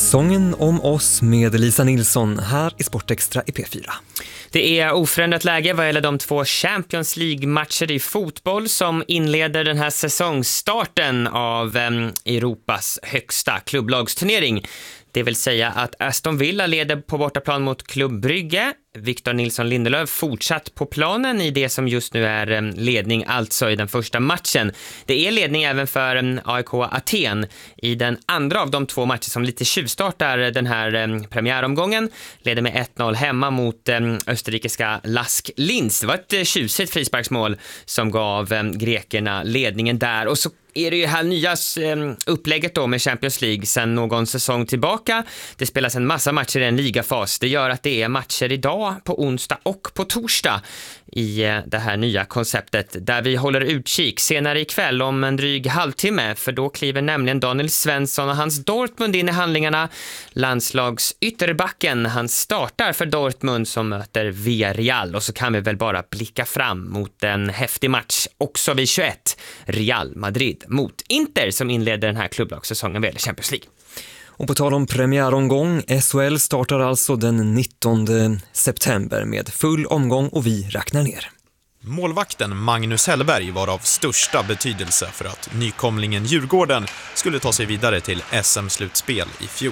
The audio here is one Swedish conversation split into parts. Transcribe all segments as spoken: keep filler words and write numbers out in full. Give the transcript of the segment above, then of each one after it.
Sången om oss med Lisa Nilsson här i Sportextra i P fyra. Det är oförändrat läge vad gäller de två Champions League-matcher i fotboll som inleder den här säsongstarten av eh, Europas högsta klubblagsturnering. Det vill säga att Aston Villa leder på bortaplan mot Club Brygge. Victor Nilsson Lindelöf fortsatt på planen i det som just nu är ledning, alltså i den första matchen. Det är ledning även för A I K Aten i den andra av de två matcher som lite tjuvstartar den här premiäromgången. Leder med ett noll hemma mot österrikiska Lask Linz. Det var ett tjusigt frisparksmål som gav grekerna ledningen där. Och så är det ju här nya upplägget då med Champions League sedan någon säsong tillbaka. Det spelas en massa matcher i en ligafas. Det gör att det är matcher idag på onsdag och på torsdag i det här nya konceptet där vi håller utkik senare ikväll om en dryg halvtimme, för då kliver nämligen Daniel Svensson och hans Dortmund in i handlingarna. Landslags ytterbacken, han startar för Dortmund som möter Villarreal, och så kan vi väl bara blicka fram mot en häftig match också vid tjugoett, Real Madrid mot Inter som inleder den här klubblagssäsongen vad gäller Champions League. Och på tal om premiäromgång, S H L startar alltså den nittonde september med full omgång och vi räknar ner. Målvakten Magnus Hellberg var av största betydelse för att nykomlingen Djurgården skulle ta sig vidare till S M-slutspel i fjol.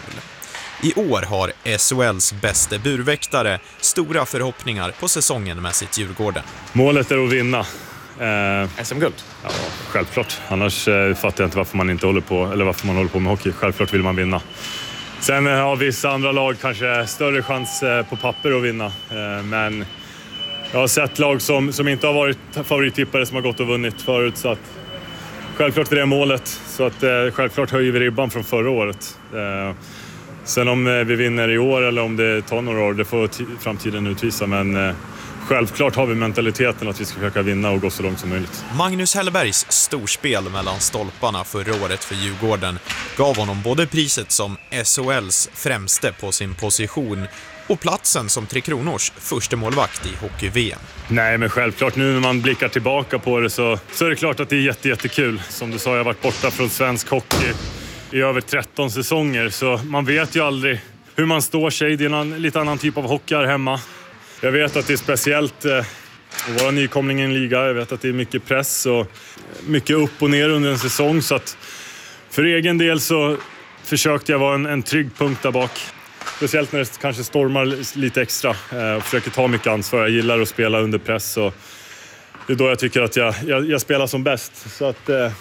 I år har S H L:s bästa burväktare stora förhoppningar på säsongen med sitt Djurgården. Målet är att vinna. Eh, S M-guld? Ja, självklart. Annars eh, fattar jag inte varför man inte håller på, eller varför man håller på med hockey. Självklart vill man vinna. Sen eh, har vissa andra lag kanske större chans eh, på papper att vinna. Eh, men jag har sett lag som, som inte har varit favorittippare som har gått och vunnit förut. Så att självklart är det målet. Så att eh, självklart höjer vi ribban från förra året. Eh, sen om eh, vi vinner i år eller om det tar några år, det får t- framtiden utvisa. Men eh, självklart har vi mentaliteten att vi ska försöka vinna och gå så långt som möjligt. Magnus Hellbergs storspel mellan stolparna förra året för Djurgården gav honom både priset som S H L:s främste på sin position och platsen som Tre Kronors första målvakt i hockey-V M. Nej, men självklart nu när man blickar tillbaka på det så, så är det klart att det är jätte, jättekul. Som du sa, jag har varit borta från svensk hockey i över tretton säsonger, så man vet ju aldrig hur man står sig. Det är en lite annan typ av hockey här hemma. Jag vet att det är speciellt eh, att vara nykomling i en liga. Jag vet att det är mycket press och mycket upp och ner under en säsong. Så att för egen del så försökte jag vara en, en trygg punkt där bak. Speciellt när det kanske stormar lite extra eh, och försöker ta mycket ansvar. Jag gillar att spela under press och det är då jag tycker att jag, jag, jag spelar som bäst. Så att eh,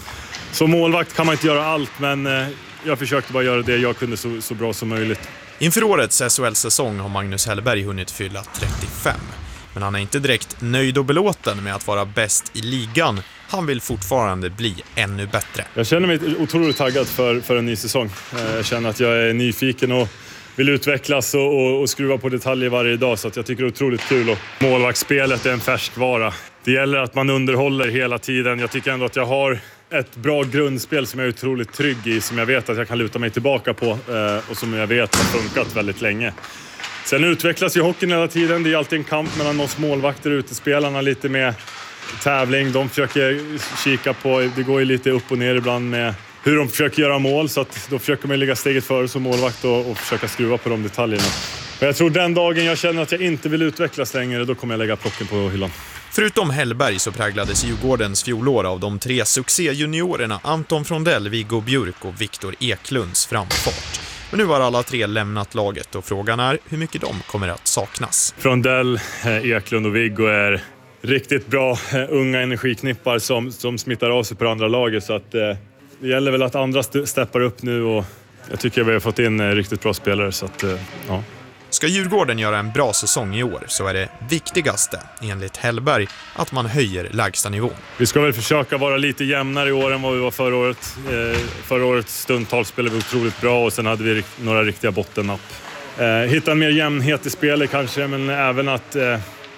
som målvakt kan man inte göra allt, men eh, jag försökte bara göra det jag kunde så, så bra som möjligt. Inför årets S H L-säsong har Magnus Hellberg hunnit fylla trettiofem. Men han är inte direkt nöjd och belåten med att vara bäst i ligan. Han vill fortfarande bli ännu bättre. Jag känner mig otroligt taggad för, för en ny säsong. Jag känner att jag är nyfiken och vill utvecklas och, och, och skruva på detaljer varje dag. Så att jag tycker det är otroligt kul. Och målvaktsspelet är en färskvara. Det gäller att man underhåller hela tiden. Jag tycker ändå att jag har ett bra grundspel som jag är otroligt trygg i, som jag vet att jag kan luta mig tillbaka på eh, och som jag vet har funkat väldigt länge. Sen utvecklas ju hockeyn hela tiden. Det är alltid en kamp mellan oss målvakter och utespelarna, lite med tävling. De försöker kika på, det går ju lite upp och ner ibland med hur de försöker göra mål, så att då försöker man ligga steget före som målvakt och, och försöka skruva på de detaljerna. Men jag tror den dagen jag känner att jag inte vill utvecklas längre, då kommer jag lägga plocken på hyllan. Förutom Hellberg så präglades Djurgårdens fjolår av de tre succéjuniorerna Anton Frondell, Viggo Bjurk och Viktor Eklunds framfart. Men nu har alla tre lämnat laget och frågan är hur mycket de kommer att saknas. Frondell, Eklund och Viggo är riktigt bra unga energiknippar som, som smittar av sig på andra laget, så att eh, det gäller väl att andra st- steppar upp nu, och jag tycker vi har fått in eh, riktigt bra spelare, så att eh, ja. Ska Djurgården göra en bra säsong i år så är det viktigaste, enligt Hellberg, att man höjer lägsta nivån. Vi ska väl försöka vara lite jämnare i år än vad vi var förra året. Eh, förra året stundtals spelade vi otroligt bra och sen hade vi rikt- några riktiga bottennapp. Eh, hitta en mer jämnhet i spelet kanske, men även att eh,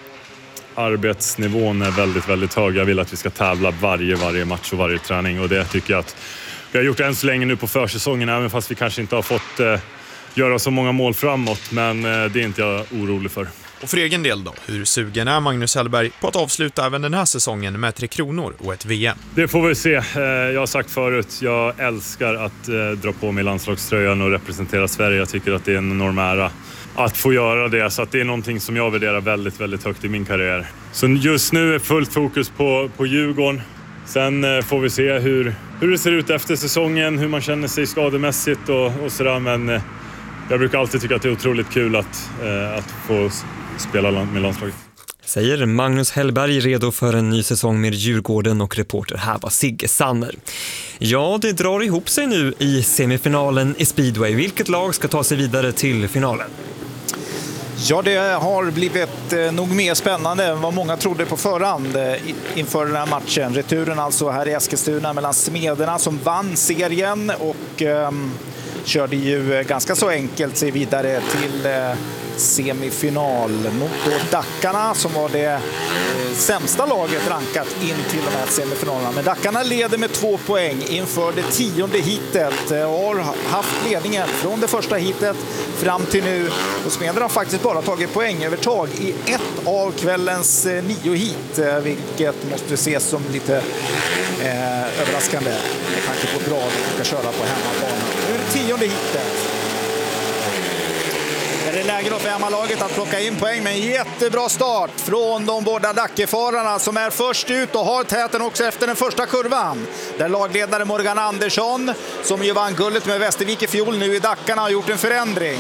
arbetsnivån är väldigt, väldigt hög. Jag vill att vi ska tävla varje, varje match och varje träning, och det tycker jag att vi har gjort än så länge nu på försäsongen, även fast vi kanske inte har fått eh, göra så många mål framåt, men eh, det är inte jag orolig för. Och för egen del då, hur sugen är Magnus Hellberg på att avsluta även den här säsongen med Tre Kronor och ett V M? Det får vi se. Jag har sagt förut, jag älskar att dra på mig landslagströjan och representera Sverige. Jag tycker att det är en enorm ära att få göra det, så att det är någonting som jag värderar väldigt, väldigt högt i min karriär. Så just nu är fullt fokus på, på Djurgården. Sen får vi se hur, hur det ser ut efter säsongen, hur man känner sig skademässigt och, och sådär. Men jag brukar alltid tycka att det är otroligt kul att, att få spela med landslaget. Säger Magnus Hellberg, redo för en ny säsong med Djurgården, och reporter här var Sigge Sanner. Ja, det drar ihop sig nu i semifinalen i Speedway. Vilket lag ska ta sig vidare till finalen? Ja, det har blivit eh, nog mer spännande än vad många trodde på förhand eh, inför den här matchen. Returen alltså här i Eskilstuna mellan Smederna som vann serien och eh, körde ju ganska så enkelt sig vidare till eh, semifinal mot då Dackarna som var det eh, sämsta laget rankat in till de här semifinalerna. Men Dackarna leder med två poäng inför det tionde hitet eh, och har haft ledningen från det första hitet fram till nu. Och Smederna har faktiskt bara tagit poängövertag i ett av kvällens eh, nio hit, eh, vilket måste ses som lite eh, överraskande med tanke på bra de ska köra på hemmaplan. Nu är det tionde hitet. Det är läge då för hemmalaget att plocka in poäng med en jättebra start från de båda Dackefararna som är först ut och har täten också efter den första kurvan. Där lagledare Morgan Andersson, som ju vann guldet med Västervik i fjol, nu i Dackarna har gjort en förändring.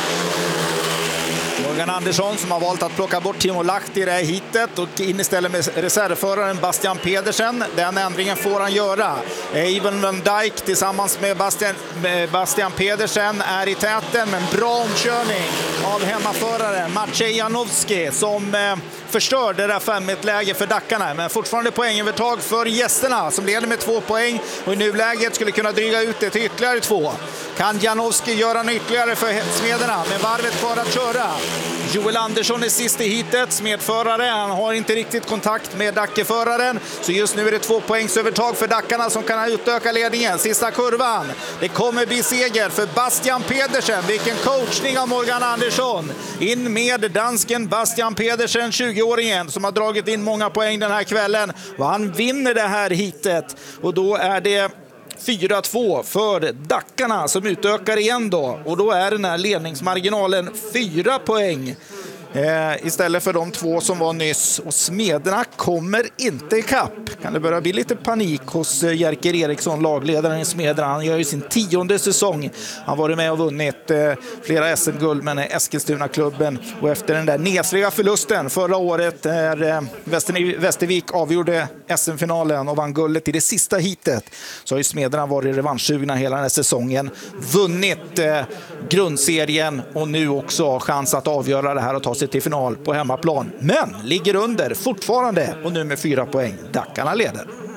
Morgan Andersson som har valt att plocka bort Timo Lahti i det här hitet och in istället med reservföraren Bastian Pedersen. Den ändringen får han göra. Even Van Dijk tillsammans med Bastian, med Bastian Pedersen är i täten, men bra omkörning av hemmaföraren Maciej Janowski som eh, förstör det där fem ett läge för Dackarna. Men fortfarande poängövertag för gästerna som leder med två poäng och i nuläget skulle kunna dryga ut det till ytterligare två. Kan Janowski göra en ytterligare för Smederna med varvet kvar att köra? Joel Andersson är sist i hitet, smedförare. Han har inte riktigt kontakt med Dackeföraren. Så just nu är det två poängs övertag för Dackarna som kan utöka ledningen. Sista kurvan. Det kommer bli seger för Bastian Pedersen. Vilken coachning av Morgan Andersson. In med dansken Bastian Pedersen, tjugoåringen som har dragit in många poäng den här kvällen. Och han vinner det här hitet. Och då är det fyra två för Dackarna som utökar igen då. Och då är den här ledningsmarginalen fyra poäng. Eh, istället för de två som var nyss. Och Smederna kommer inte i kapp. Kan det börja bli lite panik hos eh, Jerker Eriksson, lagledaren i Smederna. Han gör ju sin tionde säsong. Han var med och vunnit eh, flera S M-guld med Eskilstuna-klubben. Och efter den där nesliga förlusten förra året när eh, Väster- Västervik avgjorde S M-finalen och vann guldet i det sista hitet, så har ju Smederna varit revanschsugna hela den här säsongen. Vunnit eh, grundserien och nu också har chans att avgöra det här och ta sig till final på hemmaplan. Men ligger under fortfarande och nu med fyra poäng. Dackarna leder.